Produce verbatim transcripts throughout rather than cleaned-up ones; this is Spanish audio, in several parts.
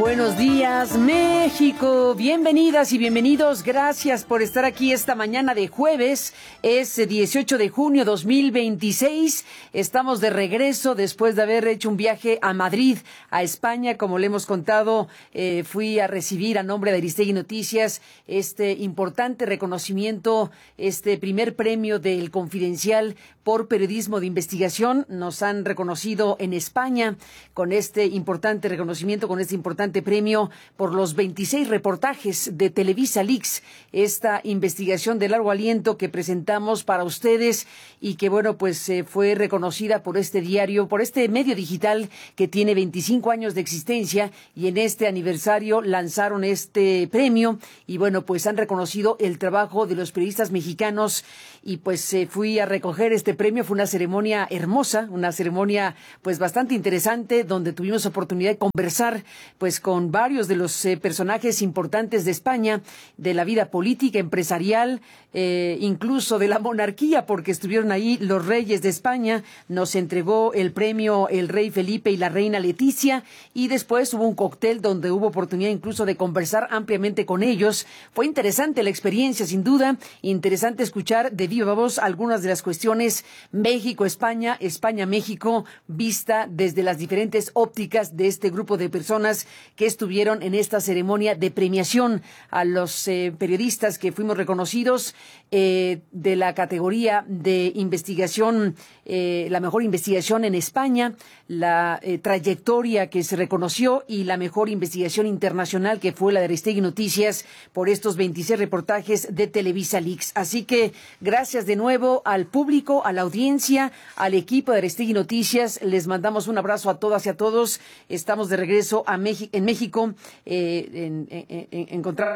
Buenos días, México. Bienvenidas y bienvenidos. Gracias por estar aquí esta mañana de jueves. Es dieciocho de junio dos mil veintiséis. Estamos de regreso después de haber hecho un viaje a Madrid, a España. Como le hemos contado, eh, fui a recibir a nombre de Aristegui Noticias este importante reconocimiento, este primer premio del Confidencial por periodismo de investigación. Nos han reconocido en España con este importante reconocimiento, con este importante premio por los veintiséis reportajes de Televisa Leaks, esta investigación de largo aliento que presentamos para ustedes y que, bueno, pues eh, fue reconocida por este diario, por este medio digital que tiene veinticinco años de existencia, y en este aniversario lanzaron este premio y, bueno, pues han reconocido el trabajo de los periodistas mexicanos y pues eh, fui a recoger este premio. Fue una ceremonia hermosa, una ceremonia pues bastante interesante, donde tuvimos oportunidad de conversar pues con varios de los eh, personajes importantes de España, de la vida política, empresarial, eh, incluso de la monarquía, porque estuvieron ahí los reyes de España. Nos entregó el premio el rey Felipe y la reina Leticia, y después hubo un cóctel donde hubo oportunidad incluso de conversar ampliamente con ellos. Fue interesante la experiencia, sin duda, interesante escuchar de viva voz algunas de las cuestiones México-España, España-México, vista desde las diferentes ópticas de este grupo de personas que estuvieron en esta ceremonia de premiación a los eh, periodistas que fuimos reconocidos eh, de la categoría de investigación, eh, la mejor investigación en España, la eh, trayectoria que se reconoció y la mejor investigación internacional, que fue la de Aristegui Noticias, por estos veintiséis reportajes de Televisa Leaks. Así que gracias de nuevo al público, a la audiencia, al equipo de Aristegui Noticias. Les mandamos un abrazo a todas y a todos. Estamos de regreso a México, en México, eh, en, en, en encontrar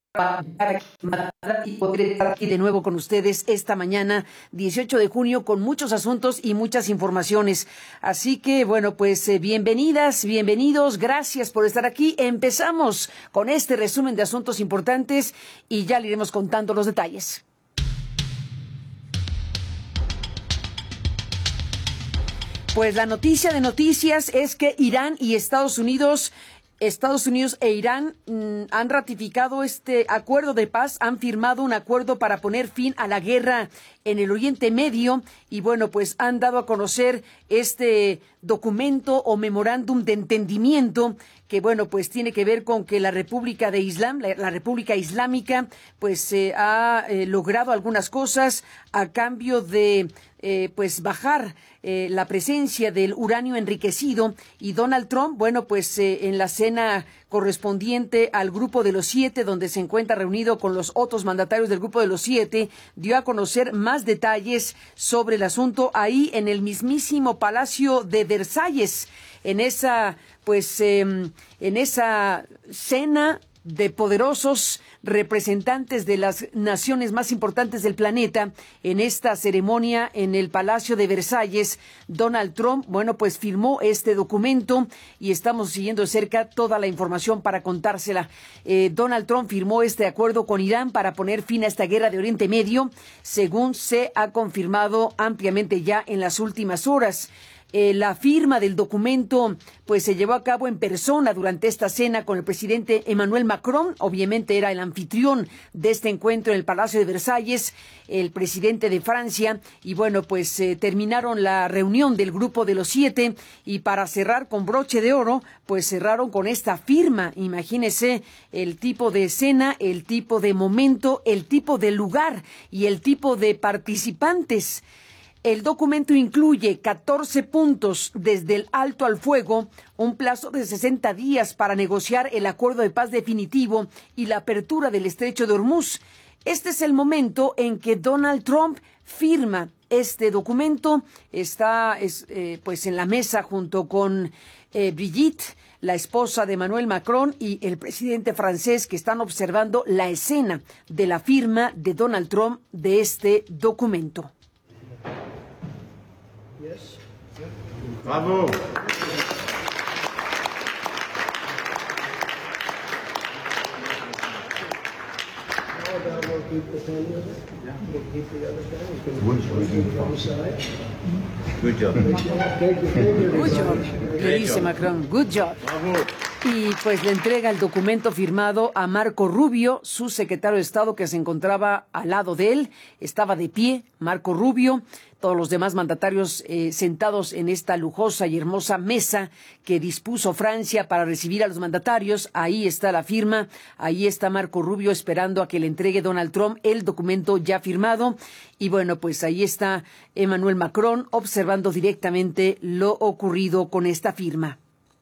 y poder estar aquí de nuevo con ustedes esta mañana, dieciocho de junio, con muchos asuntos y muchas informaciones. Así que, bueno, pues eh, bienvenidas, bienvenidos, gracias por estar aquí. Empezamos con este resumen de asuntos importantes y ya le iremos contando los detalles. Pues la noticia de noticias es que Irán y Estados Unidos Estados Unidos e Irán mmm, han ratificado este acuerdo de paz, han firmado un acuerdo para poner fin a la guerra en el Oriente Medio y, bueno, pues han dado a conocer este documento o memorándum de entendimiento que, bueno, pues tiene que ver con que la República de Islam, la, la República Islámica, pues eh, ha eh, logrado algunas cosas a cambio de Eh, pues bajar eh, la presencia del uranio enriquecido. Y Donald Trump, bueno, pues eh, en la cena correspondiente al Grupo de los Siete, donde se encuentra reunido con los otros mandatarios del Grupo de los Siete, dio a conocer más detalles sobre el asunto ahí en el mismísimo Palacio de Versalles, en esa, pues, eh, en esa cena de poderosos representantes de las naciones más importantes del planeta. En esta ceremonia en el Palacio de Versalles, Donald Trump, bueno, pues firmó este documento y estamos siguiendo de cerca toda la información para contársela. Eh, Donald Trump firmó este acuerdo con Irán para poner fin a esta guerra de Oriente Medio, según se ha confirmado ampliamente ya en las últimas horas. Eh, la firma del documento pues se llevó a cabo en persona durante esta cena con el presidente Emmanuel Macron. Obviamente era el anfitrión de este encuentro en el Palacio de Versalles, el presidente de Francia, y bueno, pues eh, terminaron la reunión del Grupo de los Siete y para cerrar con broche de oro, pues cerraron con esta firma. Imagínese el tipo de escena, el tipo de momento, el tipo de lugar y el tipo de participantes. El documento incluye catorce puntos, desde el alto al fuego, un plazo de sesenta días para negociar el acuerdo de paz definitivo y la apertura del estrecho de Hormuz. Este es el momento en que Donald Trump firma este documento. Está es, eh, pues en la mesa junto con eh, Brigitte, la esposa de Emmanuel Macron, y el presidente francés, que están observando la escena de la firma de Donald Trump de este documento. Bravo. Good job. Good job, le dice Macron, good job. Y pues le entrega el documento firmado a Marco Rubio, su secretario de Estado, que se encontraba al lado de él, estaba de pie, Marco Rubio, todos los demás mandatarios eh, sentados en esta lujosa y hermosa mesa que dispuso Francia para recibir a los mandatarios. Ahí está la firma, ahí está Marco Rubio esperando a que le entregue Donald Trump el documento ya firmado. Y bueno, pues ahí está Emmanuel Macron observando directamente lo ocurrido con esta firma.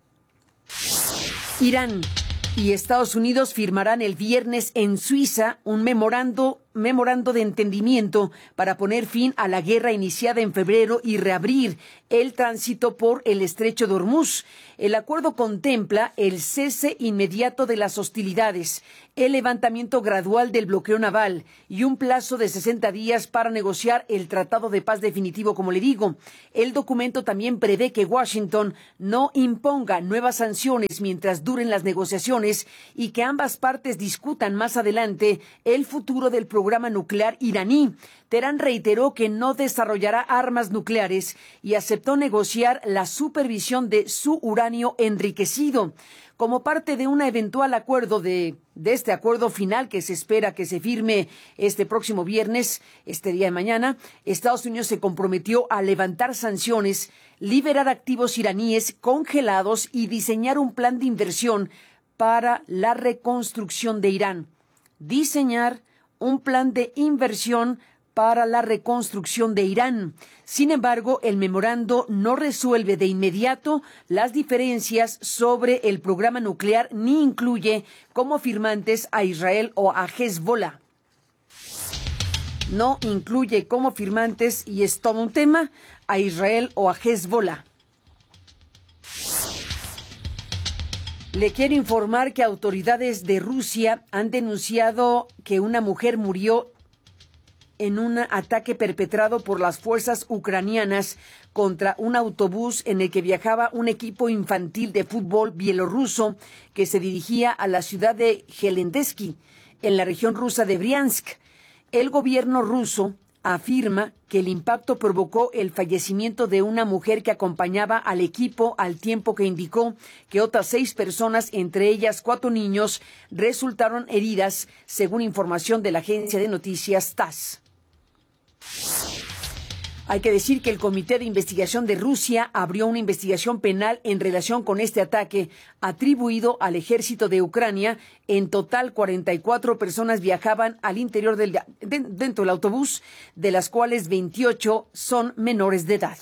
Irán y Estados Unidos firmarán el viernes en Suiza un memorando, memorando de entendimiento para poner fin a la guerra iniciada en febrero y reabrir el tránsito por el estrecho de Hormuz. El acuerdo contempla el cese inmediato de las hostilidades, el levantamiento gradual del bloqueo naval y un plazo de sesenta días para negociar el tratado de paz definitivo, como le digo. El documento también prevé que Washington no imponga nuevas sanciones mientras duren las negociaciones y que ambas partes discutan más adelante el futuro del programa nuclear iraní. Teherán reiteró que no desarrollará armas nucleares y aceptó negociar la supervisión de su uranio enriquecido. Como parte de un eventual acuerdo de, de este acuerdo final que se espera que se firme este próximo viernes, este día de mañana, Estados Unidos se comprometió a levantar sanciones, liberar activos iraníes congelados y diseñar un plan de inversión para la reconstrucción de Irán. Diseñar un plan de inversión para la reconstrucción de Irán. Sin embargo, el memorando no resuelve de inmediato las diferencias sobre el programa nuclear ni incluye como firmantes a Israel o a Hezbollah. No incluye como firmantes, y es todo un tema, a Israel o a Hezbollah. Le quiero informar que autoridades de Rusia han denunciado que una mujer murió en un ataque perpetrado por las fuerzas ucranianas contra un autobús en el que viajaba un equipo infantil de fútbol bielorruso que se dirigía a la ciudad de Helendesky, en la región rusa de Briansk. El gobierno ruso afirma que el impacto provocó el fallecimiento de una mujer que acompañaba al equipo, al tiempo que indicó que otras seis personas, entre ellas cuatro niños, resultaron heridas, según información de la agencia de noticias TASS. Hay que decir que el Comité de Investigación de Rusia abrió una investigación penal en relación con este ataque atribuido al ejército de Ucrania. En total, cuarenta y cuatro personas viajaban al interior del de, dentro del autobús, de las cuales veintiocho son menores de edad.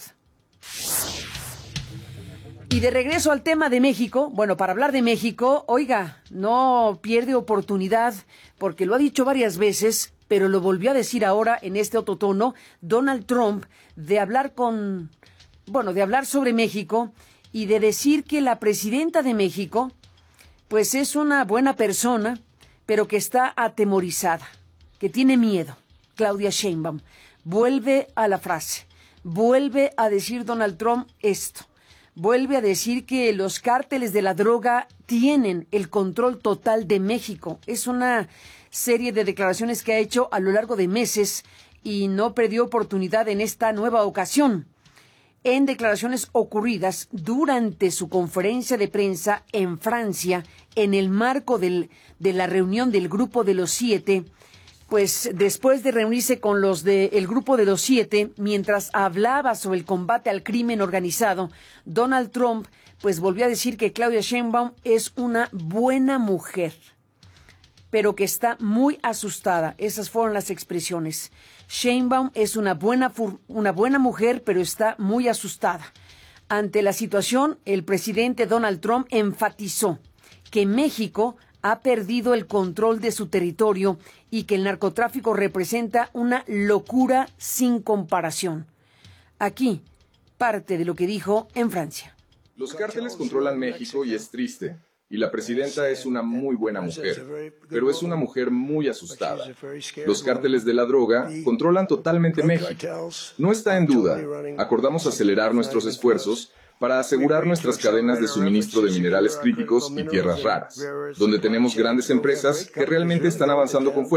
Y de regreso al tema de México, bueno, para hablar de México, oiga, no pierde oportunidad, porque lo ha dicho varias veces, pero lo volvió a decir ahora en este otro tono, Donald Trump, de hablar con, bueno, de hablar sobre México y de decir que la presidenta de México, pues es una buena persona, pero que está atemorizada, que tiene miedo. Claudia Sheinbaum vuelve a la frase, vuelve a decir Donald Trump esto. Vuelve a decir que los cárteles de la droga tienen el control total de México. Es una serie de declaraciones que ha hecho a lo largo de meses y no perdió oportunidad en esta nueva ocasión. En declaraciones ocurridas durante su conferencia de prensa en Francia, en el marco del, de la reunión del Grupo de los Siete, pues después de reunirse con los del Grupo de los Siete, mientras hablaba sobre el combate al crimen organizado, Donald Trump pues volvió a decir que Claudia Sheinbaum es una buena mujer, pero que está muy asustada. Esas fueron las expresiones. Sheinbaum es una buena, una buena mujer, pero está muy asustada. Ante la situación, el presidente Donald Trump enfatizó que México ha perdido el control de su territorio y que el narcotráfico representa una locura sin comparación. Aquí, parte de lo que dijo en Francia. Los cárteles controlan México y es triste. Y la presidenta es una muy buena mujer, pero es una mujer muy asustada. Los cárteles de la droga controlan totalmente México. No está en duda. Acordamos acelerar nuestros esfuerzos para asegurar nuestras cadenas de suministro de minerales críticos y tierras raras, donde tenemos grandes empresas que realmente están avanzando con fuerza.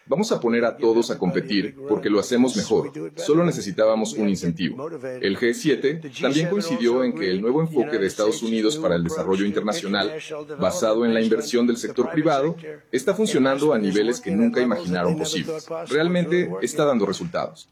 Vamos a poner a todos a competir porque lo hacemos mejor. Solo necesitábamos un incentivo. El G siete también coincidió en que el nuevo enfoque de Estados Unidos para el desarrollo internacional, basado en la inversión del sector privado, está funcionando a niveles que nunca imaginaron posibles. Realmente está dando resultados.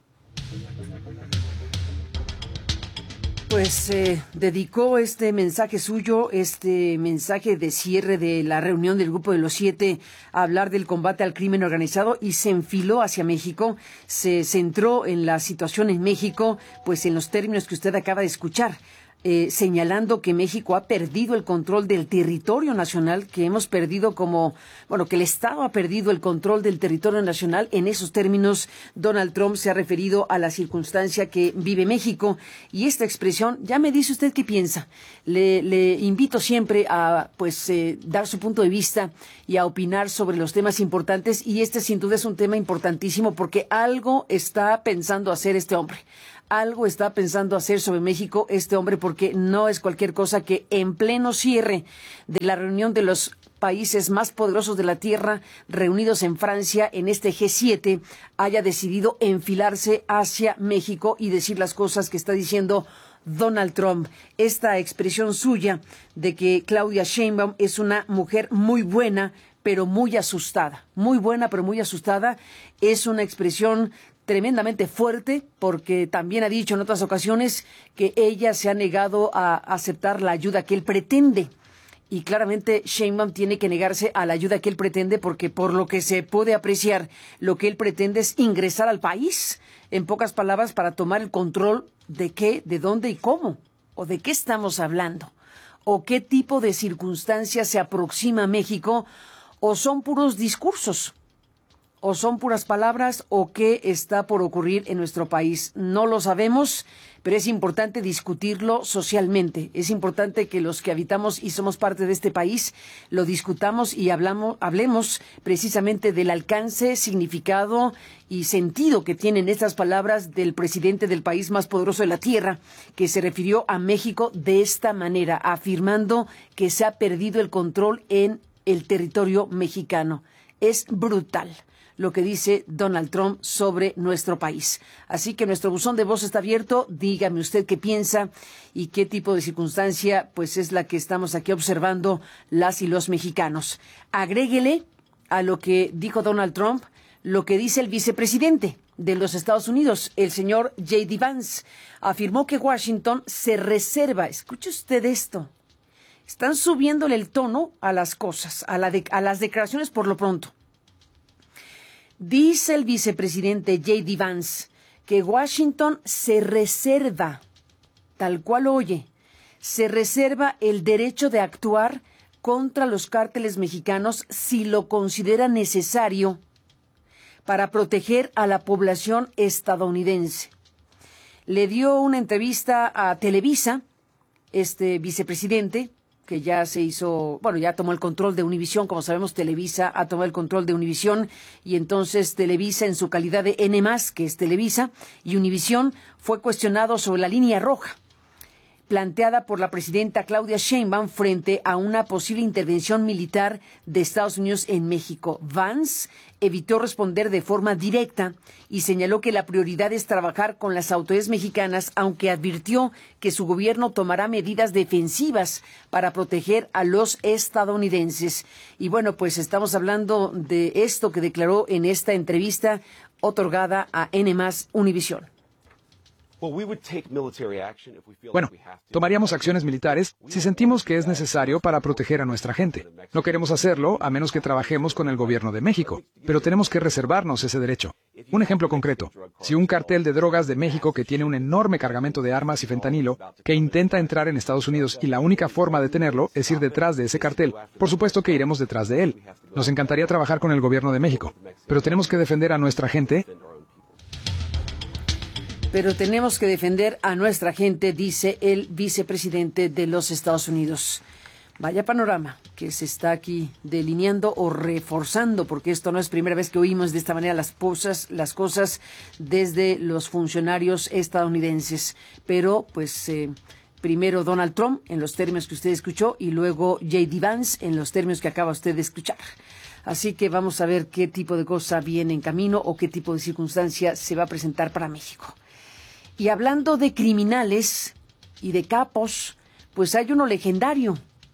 Pues eh, dedicó este mensaje suyo, este mensaje de cierre de la reunión del Grupo de los Siete a hablar del combate al crimen organizado y se enfiló hacia México, se centró en la situación en México, pues en los términos que usted acaba de escuchar. Eh, señalando que México ha perdido el control del territorio nacional, que hemos perdido como, bueno, que el Estado ha perdido el control del territorio nacional. En esos términos, Donald Trump se ha referido a la circunstancia que vive México y esta expresión, ya me dice usted qué piensa. Le, le invito siempre a, pues, eh, dar su punto de vista y a opinar sobre los temas importantes y este sin duda es un tema importantísimo porque algo está pensando hacer este hombre. Algo está pensando hacer sobre México este hombre porque no es cualquier cosa que en pleno cierre de la reunión de los países más poderosos de la Tierra reunidos en Francia en este G siete haya decidido enfilarse hacia México y decir las cosas que está diciendo Donald Trump. Esta expresión suya de que Claudia Sheinbaum es una mujer muy buena pero muy asustada, muy buena pero muy asustada, es una expresión tremendamente fuerte, porque también ha dicho en otras ocasiones que ella se ha negado a aceptar la ayuda que él pretende. Y claramente Sheinbaum tiene que negarse a la ayuda que él pretende, porque por lo que se puede apreciar, lo que él pretende es ingresar al país, en pocas palabras, para tomar el control de qué, de dónde y cómo, o de qué estamos hablando, o qué tipo de circunstancias se aproxima a México, o son puros discursos. ¿O son puras palabras o qué está por ocurrir en nuestro país? No lo sabemos, pero es importante discutirlo socialmente. Es importante que los que habitamos y somos parte de este país lo discutamos y hablamos, hablemos precisamente del alcance, significado y sentido que tienen estas palabras del presidente del país más poderoso de la Tierra, que se refirió a México de esta manera, afirmando que se ha perdido el control en el territorio mexicano. Es brutal lo que dice Donald Trump sobre nuestro país. Así que nuestro buzón de voz está abierto. Dígame usted qué piensa y qué tipo de circunstancia pues es la que estamos aquí observando las y los mexicanos. Agréguele a lo que dijo Donald Trump lo que dice el vicepresidente de los Estados Unidos, el señor J D Vance. Afirmó que Washington se reserva, escuche usted esto, están subiéndole el tono a las cosas, a, la de, a las declaraciones por lo pronto. Dice el vicepresidente J D Vance que Washington se reserva, tal cual oye, se reserva el derecho de actuar contra los cárteles mexicanos si lo considera necesario para proteger a la población estadounidense. Le dio una entrevista a Televisa, este vicepresidente, que ya se hizo, bueno, ya tomó el control de Univisión, como sabemos, Televisa ha tomado el control de Univisión, y entonces Televisa, en su calidad de N más, que es Televisa, y Univisión, fue cuestionado sobre la línea roja planteada por la presidenta Claudia Sheinbaum frente a una posible intervención militar de Estados Unidos en México. Vance evitó responder de forma directa y señaló que la prioridad es trabajar con las autoridades mexicanas, aunque advirtió que su gobierno tomará medidas defensivas para proteger a los estadounidenses. Y bueno, pues estamos hablando de esto que declaró en esta entrevista otorgada a N más Univisión. Bueno, tomaríamos acciones militares si sentimos que es necesario para proteger a nuestra gente. No queremos hacerlo a menos que trabajemos con el gobierno de México, pero tenemos que reservarnos ese derecho. Un ejemplo concreto, si un cartel de drogas de México que tiene un enorme cargamento de armas y fentanilo que intenta entrar en Estados Unidos y la única forma de tenerlo es ir detrás de ese cartel, por supuesto que iremos detrás de él. Nos encantaría trabajar con el gobierno de México, pero tenemos que defender a nuestra gente. Pero tenemos que defender a nuestra gente, dice el vicepresidente de los Estados Unidos. Vaya panorama que se está aquí delineando o reforzando, porque esto no es primera vez que oímos de esta manera las cosas, las cosas desde los funcionarios estadounidenses. Pero, pues, eh, primero Donald Trump en los términos que usted escuchó y luego J D Vance en los términos que acaba usted de escuchar. Así que vamos a ver qué tipo de cosa viene en camino o qué tipo de circunstancia se va a presentar para México. Y hablando de criminales y de capos, pues hay uno legendario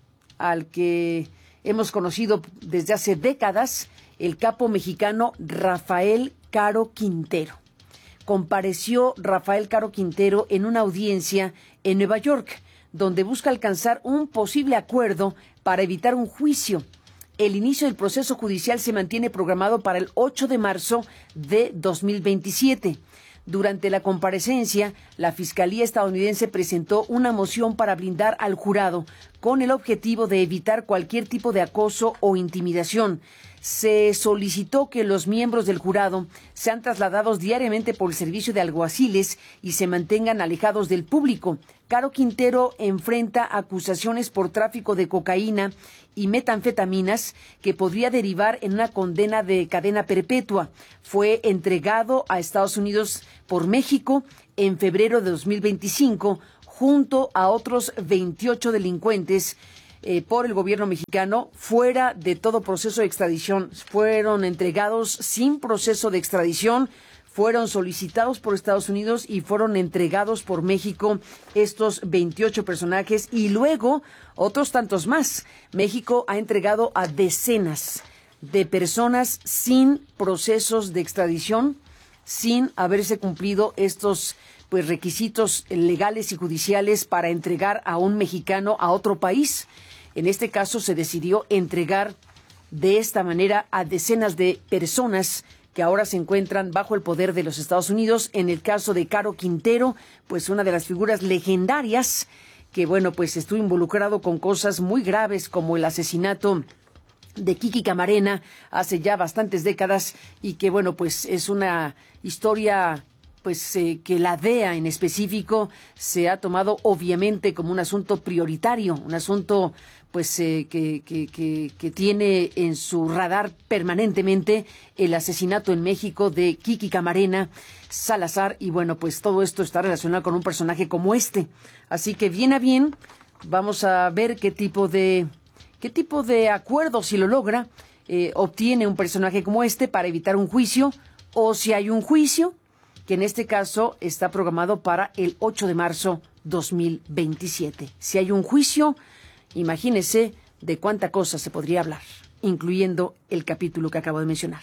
al que hemos conocido desde hace décadas, el capo mexicano Rafael Caro Quintero. Compareció Rafael Caro Quintero en una audiencia en Nueva York, donde busca alcanzar un posible acuerdo para evitar un juicio. El inicio del proceso judicial se mantiene programado para el ocho de marzo de dos mil veintisiete. Durante la comparecencia, la Fiscalía estadounidense presentó una moción para blindar al jurado con el objetivo de evitar cualquier tipo de acoso o intimidación. Se solicitó que los miembros del jurado sean trasladados diariamente por el servicio de alguaciles y se mantengan alejados del público. Caro Quintero enfrenta acusaciones por tráfico de cocaína y metanfetaminas que podría derivar en una condena de cadena perpetua. Fue entregado a Estados Unidos por México en febrero de dos mil veinticinco junto a otros veintiocho delincuentes eh, por el gobierno mexicano fuera de todo proceso de extradición. Fueron entregados sin proceso de extradición, fueron solicitados por Estados Unidos y fueron entregados por México estos veintiocho personajes y luego otros tantos más. México ha entregado a decenas de personas sin procesos de extradición, sin haberse cumplido estos pues requisitos legales y judiciales para entregar a un mexicano a otro país. En este caso se decidió entregar de esta manera a decenas de personas que ahora se encuentran bajo el poder de los Estados Unidos. En el caso de Caro Quintero, pues una de las figuras legendarias que, bueno, pues estuvo involucrado con cosas muy graves como el asesinato de Kiki Camarena hace ya bastantes décadas y que, bueno, pues es una historia pues eh, que la D E A en específico se ha tomado obviamente como un asunto prioritario, un asunto pues eh, que, que, que, que tiene en su radar permanentemente el asesinato en México de Kiki Camarena Salazar y bueno, pues todo esto está relacionado con un personaje como este. Así que bien a bien, vamos a ver qué tipo de qué tipo de acuerdo, si lo logra, eh, obtiene un personaje como este para evitar un juicio o si hay un juicio que en este caso está programado para el ocho de marzo dos mil veintisiete. Si hay un juicio, imagínese de cuánta cosa se podría hablar, incluyendo el capítulo que acabo de mencionar.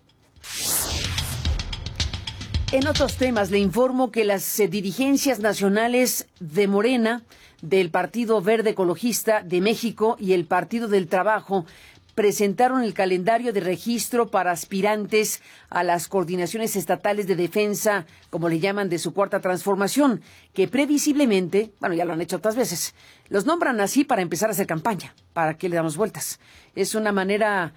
En otros temas, le informo que las eh, dirigencias nacionales de Morena, del Partido Verde Ecologista de México y el Partido del Trabajo presentaron el calendario de registro para aspirantes a las coordinaciones estatales de defensa, como le llaman, de su cuarta transformación, que previsiblemente, bueno, ya lo han hecho otras veces, los nombran así para empezar a hacer campaña. ¿Para qué le damos vueltas? Es una manera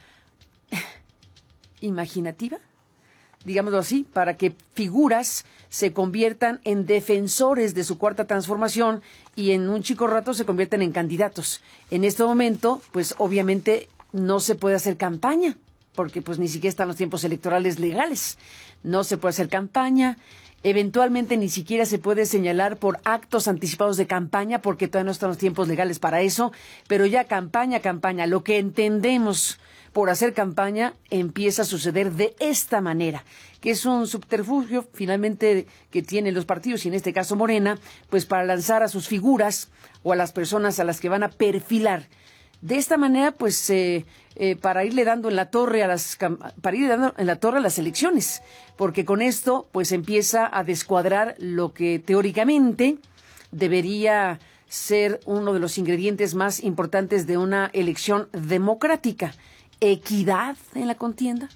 imaginativa, digámoslo así, para que figuras se conviertan en defensores de su cuarta transformación y en un chico rato se convierten en candidatos. En este momento, pues obviamente no se puede hacer campaña, porque pues ni siquiera están los tiempos electorales legales. No se puede hacer campaña, eventualmente ni siquiera se puede señalar por actos anticipados de campaña, porque todavía no están los tiempos legales para eso, pero ya campaña, campaña, lo que entendemos por hacer campaña empieza a suceder de esta manera, que es un subterfugio finalmente que tienen los partidos, y en este caso Morena, pues para lanzar a sus figuras o a las personas a las que van a perfilar. De esta manera, pues, eh, eh, para irle dando en la torre a las para ir dando en la torre a las elecciones, porque con esto, pues, empieza a descuadrar lo que teóricamente debería ser uno de los ingredientes más importantes de una elección democrática: equidad en la contienda,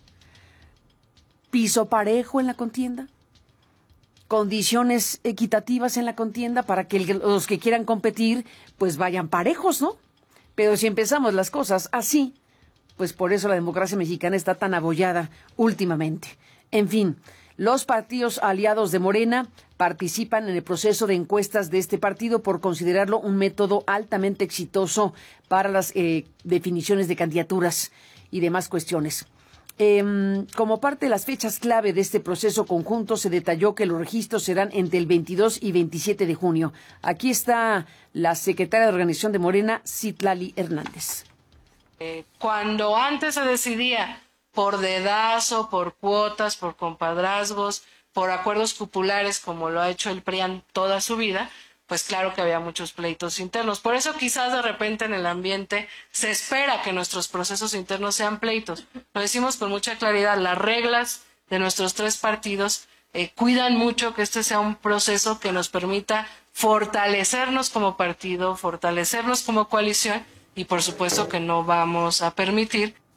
piso parejo en la contienda, condiciones equitativas en la contienda para que el, los que quieran competir, pues, vayan parejos, ¿no? Pero si empezamos las cosas así, pues por eso la democracia mexicana está tan abollada últimamente. En fin, los partidos aliados de Morena participan en el proceso de encuestas de este partido por considerarlo un método altamente exitoso para las eh, definiciones de candidaturas y demás cuestiones. Eh, como parte de las fechas clave de este proceso conjunto, se detalló que los registros serán entre el veintidós y veintisiete de junio. Aquí está la secretaria de Organización de Morena, Citlali Hernández. Eh, cuando antes se decidía por dedazo, por cuotas, por compadrazgos, por acuerdos populares, como lo ha hecho el P R I A N toda su vida, pues claro que había muchos pleitos internos. Por eso quizás de repente en el ambiente se espera que nuestros procesos internos sean pleitos. Lo decimos con mucha claridad, las reglas de nuestros tres partidos eh, cuidan mucho que este sea un proceso que nos permita fortalecernos como partido, fortalecernos como coalición y por supuesto que no vamos a permitir